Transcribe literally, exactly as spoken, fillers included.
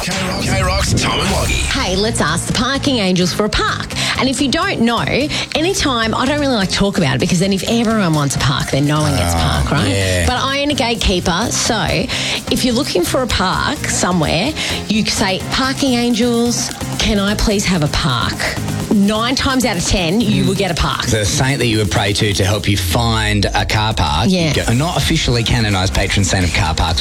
K-Rock. K-Rock's Tom and Loggy. Hey, let's ask the parking angels for a park. And if you don't know, anytime, I don't really like to talk about it because then if everyone wants a park, then no one gets a park, right? yeah. But I own a gatekeeper, so if you're looking for a park somewhere, you say, parking angels, can I please have a park? Nine times out of ten, you will get a park. The saint that you would pray to to help you find a car park. Yeah. A not officially canonised patron saint of car parks